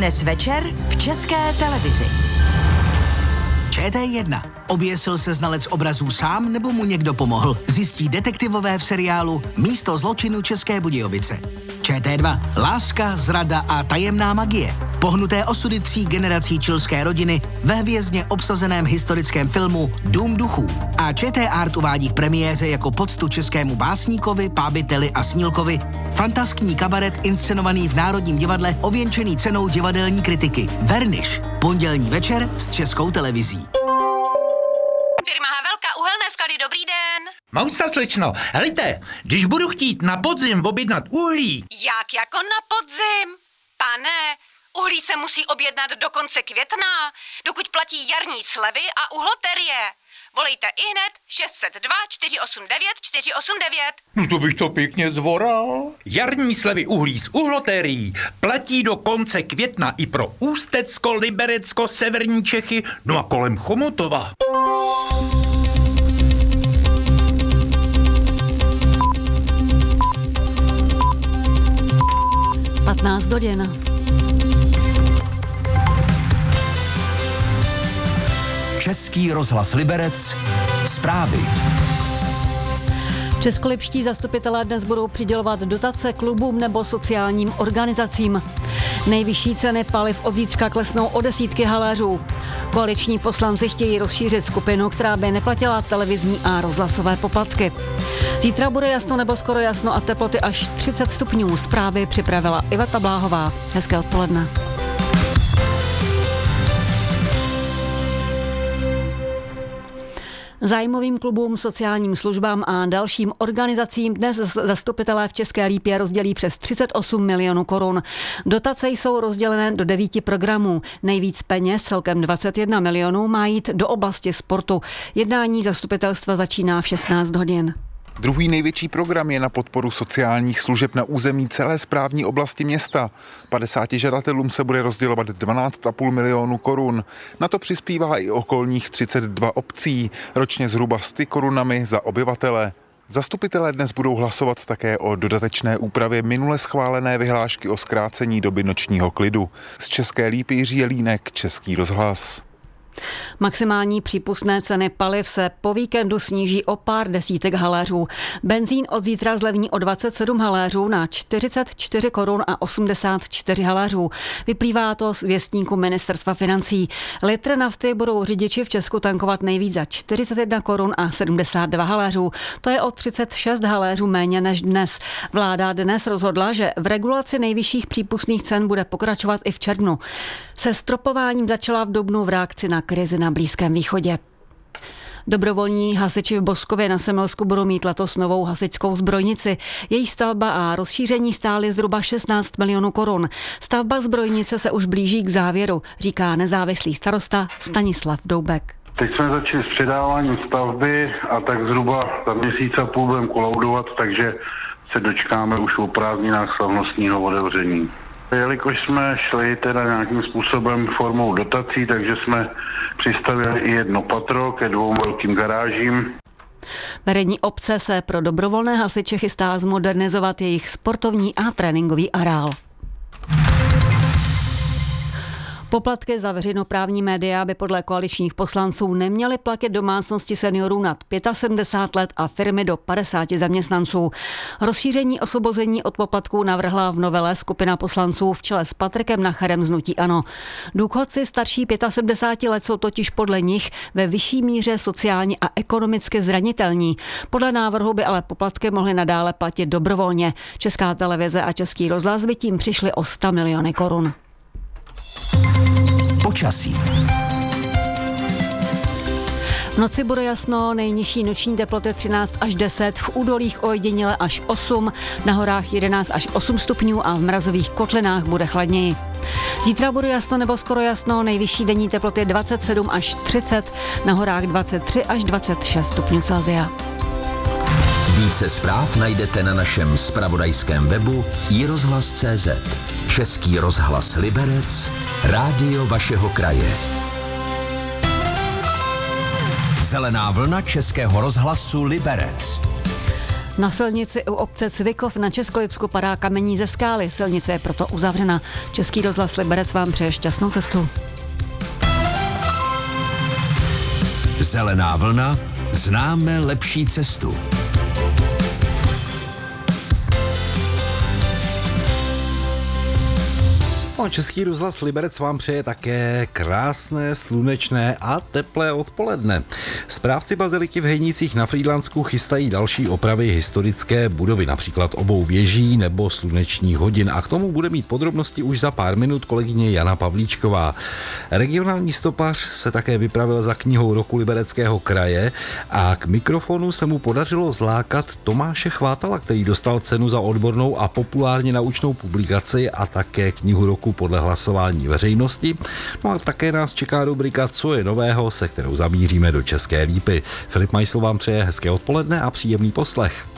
Dnes večer v České televizi. ČT1. Oběsil se znalec obrazů sám, nebo mu někdo pomohl? Zjistí detektivové v seriálu Místo zločinu České Budějovice. ČT2. Láska, zrada a tajemná magie. Pohnuté osudy 3 generací chilské rodiny ve hvězdně obsazeném historickém filmu Dům duchů. A ČT Art uvádí v premiéře jako poctu českému básníkovi, pábiteli a snílkovi fantaskní kabaret inscenovaný v Národním divadle, ověnčený cenou divadelní kritiky Verniš. Pondělní večer s Českou televizí. Firma Havelka, uhelné sklady, dobrý den. Mousa, slečno, helejte, když budu chtít na podzim objednat uhlí. Jak jako na podzim? Pane, uhlí se musí objednat do konce května, dokud platí jarní slevy a uhloterie. Volejte ihned 602 489 489. No to bych to pěkně zvoral. Jarní slevy uhlí z uhlotérií platí do konce května i pro Ústecko, Liberecko, severní Čechy, no a kolem Chomutova. (15:00). Český rozhlas Liberec. Zprávy. Českolipští zastupitelé dnes budou přidělovat dotace klubům nebo sociálním organizacím. Nejvyšší ceny paliv od zítřka klesnou o desítky haléřů. Koaliční poslanci chtějí rozšířit skupinu, která by neplatila televizní a rozhlasové poplatky. Zítra bude jasno nebo skoro jasno a teploty až 30 stupňů. Zprávy připravila Iveta Bláhová. Hezké odpoledne. Zájmovým klubům, sociálním službám a dalším organizacím dnes zastupitelé v České Lípě rozdělí přes 38 milionů korun. Dotace jsou rozdělené do 9 programů. Nejvíc peněz, celkem 21 milionů, má jít do oblasti sportu. Jednání zastupitelstva začíná v 16 hodin. Druhý největší program je na podporu sociálních služeb na území celé správní oblasti města. 50 žadatelům se bude rozdělovat 12,5 milionů korun. Na to přispívá i okolních 32 obcí, ročně zhruba 100 korunami za obyvatele. Zastupitelé dnes budou hlasovat také o dodatečné úpravě minule schválené vyhlášky o zkrácení doby nočního klidu. Z České Lípy Jiří Jelínek, Český rozhlas. Maximální přípustné ceny paliv se po víkendu sníží o pár desítek haléřů. Benzín od zítra zlevní o 27 haléřů na 44 korun a 84 haléřů. Vyplývá to z věstníku Ministerstva financí. Litr nafty budou řidiči v Česku tankovat nejvíc za 41 korun a 72 haléřů. To je o 36 haléřů méně než dnes. Vláda dnes rozhodla, že v regulaci nejvyšších přípustných cen bude pokračovat i v červnu. Se stropováním začala v dubnu v reakci na krizi na Blízkém východě. Dobrovolní hasiči v Boskově na Semelsku budou mít letos novou hasičskou zbrojnici. Její stavba a rozšíření stály zhruba 16 milionů korun. Stavba zbrojnice se už blíží k závěru, říká nezávislý starosta Stanislav Doubek. Teď jsme začali s předáváním stavby a tak zhruba za měsíc a půl budeme kolaudovat, takže se dočkáme už o prázdninách slavnostního otevření. Jelikož jsme šli teda nějakým způsobem formou dotací, takže jsme přistavili i jedno patro ke 2 velkým garážím. Vedení obce se pro dobrovolné hasiče chystá zmodernizovat jejich sportovní a tréninkový areál. Poplatky za veřejnoprávní média by podle koaličních poslanců neměly platit domácnosti seniorů nad 75 let a firmy do 50 zaměstnanců. Rozšíření osvobození od poplatků navrhla v novele skupina poslanců v čele s Patrikem Nacherem z hnutí ANO. Důchodci starší 75 let jsou totiž podle nich ve vyšší míře sociálně a ekonomicky zranitelní. Podle návrhu by ale poplatky mohly nadále platit dobrovolně. Česká televize a Český rozhlas by tím přišli o 100 miliony korun. Počasí. V noci bude jasno, nejnižší noční teploty 13 až 10, v údolích ojediněle až 8, na horách 11 až 8 stupňů a v mrazových kotlinách bude chladněji. Zítra bude jasno nebo skoro jasno, nejvyšší denní teploty 27 až 30, na horách 23 až 26 stupňů Celsia. Více zpráv najdete na našem zpravodajském webu iRozhlas.cz. Český rozhlas Liberec, rádio vašeho kraje. Zelená vlna Českého rozhlasu Liberec. Na silnici u obce Cvikov na Českolipsku padá kamení ze skály. Silnice je proto uzavřena. Český rozhlas Liberec vám přeje šťastnou cestu. Zelená vlna, známe lepší cestu. Český rozhlas Liberec vám přeje také krásné, slunečné a teplé odpoledne. Správci baziliky v Hejnicích na Frýdlansku chystají další opravy historické budovy, například obou věží nebo slunečních hodin, a k tomu bude mít podrobnosti už za pár minut kolegyně Jana Pavlíčková. Regionální stopař se také vypravil za knihou roku Libereckého kraje a k mikrofonu se mu podařilo zlákat Tomáše Chvátala, který dostal cenu za odbornou a populárně naučnou publikaci a také knihu roku podle hlasování veřejnosti. No a také nás čeká rubrika Co je nového, se kterou zamíříme do České Lípy. Filip Majsl vám přeje hezké odpoledne a příjemný poslech.